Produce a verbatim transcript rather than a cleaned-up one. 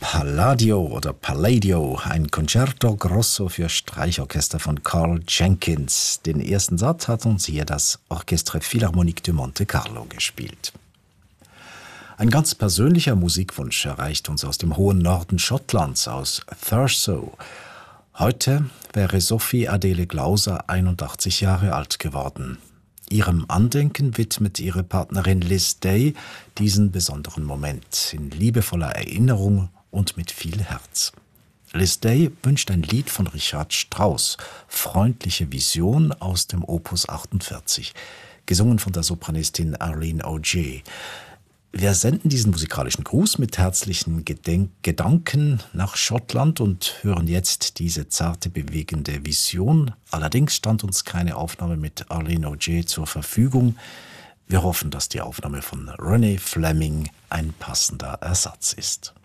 Palladio oder Palladio, ein Concerto Grosso für Streichorchester von Carl Jenkins. Den ersten Satz hat uns hier das Orchestre Philharmonique de Monte Carlo gespielt. Ein ganz persönlicher Musikwunsch erreicht uns aus dem hohen Norden Schottlands, aus Thurso. Heute wäre Sophie Adele Glauser einundachtzig Jahre alt geworden. Ihrem Andenken widmet ihre Partnerin Liz Day diesen besonderen Moment in liebevoller Erinnerung und mit viel Herz. Liz Day wünscht ein Lied von Richard Strauss, Freundliche Vision aus dem Opus achtundvierzig, gesungen von der Sopranistin Arlene Auger. Wir senden diesen musikalischen Gruß mit herzlichen Gedenk- Gedanken nach Schottland und hören jetzt diese zarte, bewegende Vision. Allerdings stand uns keine Aufnahme mit Arlene Auger zur Verfügung. Wir hoffen, dass die Aufnahme von Renee Fleming ein passender Ersatz ist.